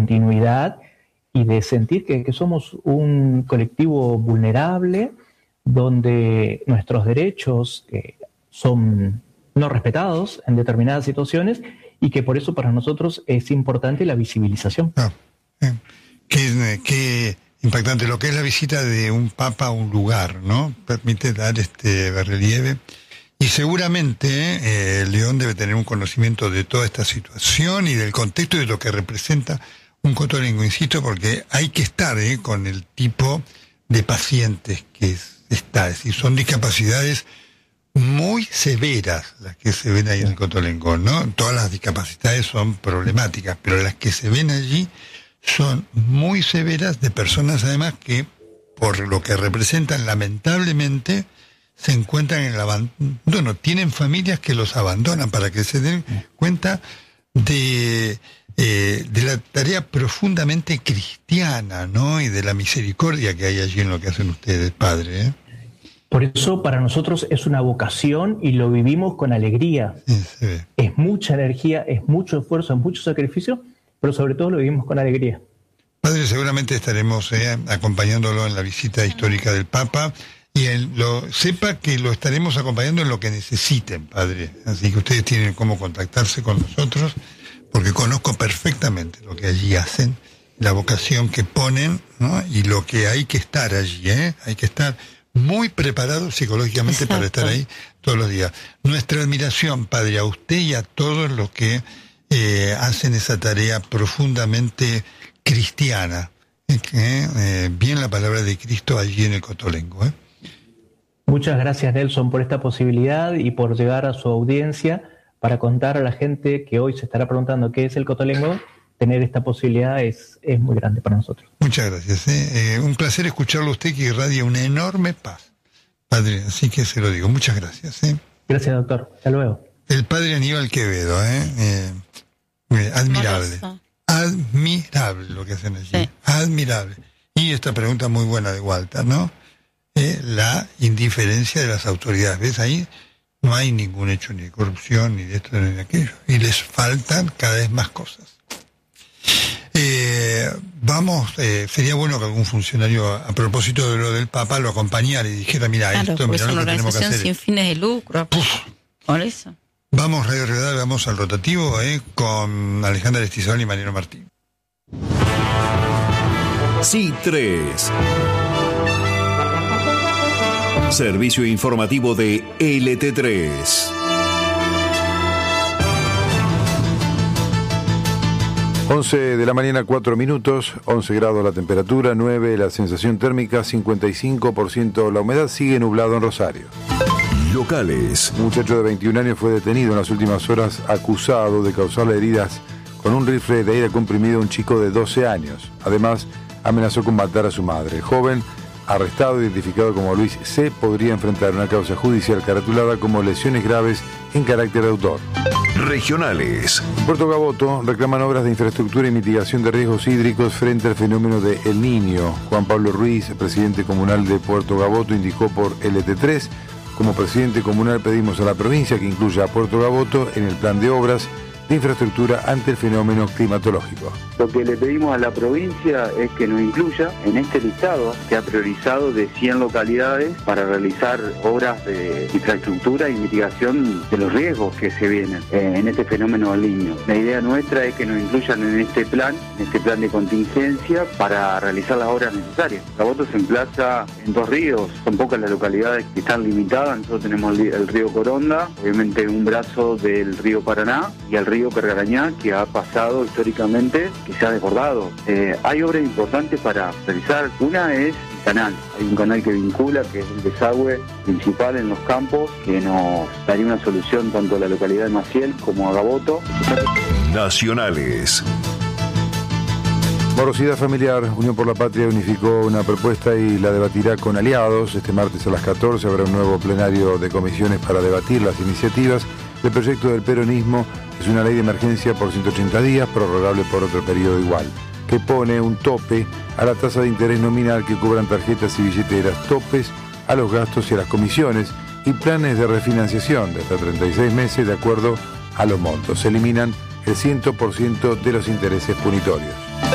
continuidad y de sentir que somos un colectivo vulnerable, donde nuestros derechos son no respetados en determinadas situaciones y que por eso para nosotros es importante la visibilización. Qué impactante lo que es la visita de un papa a un lugar, ¿no? Permite dar relieve. Y seguramente León debe tener un conocimiento de toda esta situación y del contexto y de lo que representa un cotolengo, insisto, porque hay que estar con el tipo de pacientes que está. Es decir, son discapacidades muy severas las que se ven ahí en el cotolengo, ¿no? Todas las discapacidades son problemáticas, pero las que se ven allí son muy severas, de personas además que, por lo que representan, lamentablemente se encuentran en el abandono, tienen familias que los abandonan, para que se den cuenta de la tarea profundamente cristiana, ¿no? Y de la misericordia que hay allí en lo que hacen ustedes, padre, Por eso para nosotros es una vocación y lo vivimos con alegría. Sí. Es mucha energía, es mucho esfuerzo, es mucho sacrificio, pero sobre todo lo vivimos con alegría. Padre, seguramente estaremos acompañándolo en la visita histórica del Papa, y sepa que lo estaremos acompañando en lo que necesiten, padre. Así que ustedes tienen cómo contactarse con nosotros, porque conozco perfectamente lo que allí hacen, la vocación que ponen, ¿no? Y lo que hay que estar allí, hay que estar muy preparado psicológicamente. Exacto. Para estar ahí todos los días. Nuestra admiración, padre, a usted y a todos los que hacen esa tarea profundamente cristiana, bien la palabra de Cristo allí en el cotolengo. Muchas gracias, Nelson, por esta posibilidad y por llegar a su audiencia para contar a la gente que hoy se estará preguntando qué es el cotolengo. Tener esta posibilidad es muy grande para nosotros. Muchas gracias. Un placer escucharlo a usted, que irradia una enorme paz, padre, así que se lo digo. Muchas gracias. Gracias, doctor. Hasta luego. El padre Aníbal Quevedo, admirable. Admirable lo que hacen allí. Sí. Admirable. Y esta pregunta muy buena de Walter, ¿no? La indiferencia de las autoridades. ¿Ves? Ahí no hay ningún hecho ni de corrupción, ni de esto, ni de aquello. Y les faltan cada vez más cosas. Sería bueno que algún funcionario, a propósito de lo del Papa, lo acompañara y dijera, mira, claro, esto, mira lo que tenemos que hacer. Sin fines de lucro. Por eso. Vamos, Radio Redal, vamos al rotativo, con Alejandra Estizabal y Mariano Martín. C3. Servicio informativo de LT3. 11 de la mañana, 4 minutos, 11 grados la temperatura, 9 la sensación térmica, 55% la humedad, sigue nublado en Rosario. Locales. Un muchacho de 21 años fue detenido en las últimas horas acusado de causarle heridas con un rifle de aire comprimido a un chico de 12 años. Además, amenazó con matar a su madre. El joven, arrestado, identificado como Luis C., podría enfrentar una causa judicial caratulada como lesiones graves en carácter de autor. Regionales. Puerto Gaboto reclaman obras de infraestructura y mitigación de riesgos hídricos frente al fenómeno de El Niño. Juan Pablo Ruiz, presidente comunal de Puerto Gaboto, indicó por LT3: como presidente comunal pedimos a la provincia que incluya a Puerto Gaboto en el plan de obras de infraestructura ante el fenómeno climatológico. Lo que le pedimos a la provincia es que nos incluya en este listado que ha priorizado de 100 localidades para realizar obras de infraestructura y mitigación de los riesgos que se vienen en este fenómeno del Niño. La idea nuestra es que nos incluyan en este plan de contingencia para realizar las obras necesarias. Gaboto se emplaza en 2 ríos, son pocas las localidades que están limitadas. Nosotros tenemos el río Coronda, obviamente un brazo del río Paraná, y el río Cargarañá, que ha pasado históricamente, que se ha desbordado. Hay obras importantes para realizar. Una es el canal. Hay un canal que vincula, que es el desagüe principal en los campos, que nos daría una solución tanto a la localidad de Maciel como a Gaboto. Nacionales. Morosidad familiar. Unión por la Patria unificó una propuesta y la debatirá con aliados. Este martes a las 14 habrá un nuevo plenario de comisiones para debatir las iniciativas del proyecto del peronismo. Es una ley de emergencia por 180 días, prorrogable por otro periodo igual, que pone un tope a la tasa de interés nominal que cobran tarjetas y billeteras, topes a los gastos y a las comisiones y planes de refinanciación de hasta 36 meses de acuerdo a los montos. Se eliminan el 100% de los intereses punitorios.